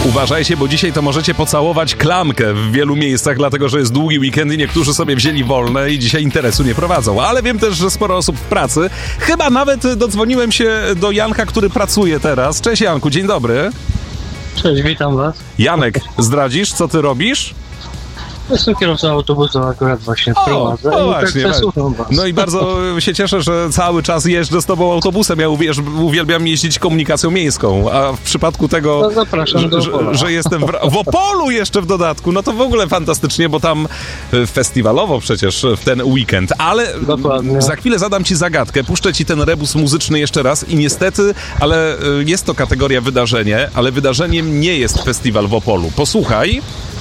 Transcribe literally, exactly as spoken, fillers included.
Uważajcie, bo dzisiaj to możecie pocałować klamkę w wielu miejscach, dlatego że jest długi weekend i niektórzy sobie wzięli wolne i dzisiaj interesu nie prowadzą. Ale wiem też, że sporo osób w pracy. Chyba nawet dodzwoniłem się do Janka, który pracuje teraz. Cześć Janku, dzień dobry. Cześć, witam was. Janek, zdradzisz, co ty robisz? Jestem kierowcą autobusu, akurat właśnie wprowadzę. O, i właśnie, tak słucham was. no i bardzo się cieszę, że cały czas jeżdżę z tobą autobusem. Ja uwierz, uwielbiam jeździć komunikacją miejską, a w przypadku tego, no, zapraszam do że, Opola. że jestem w, w Opolu jeszcze w dodatku, no to w ogóle fantastycznie, bo tam festiwalowo przecież w ten weekend. Ale Dokładnie. Za chwilę zadam ci zagadkę, puszczę ci ten rebus muzyczny jeszcze raz i niestety, ale jest to kategoria wydarzenie, ale wydarzeniem nie jest festiwal w Opolu. Posłuchaj.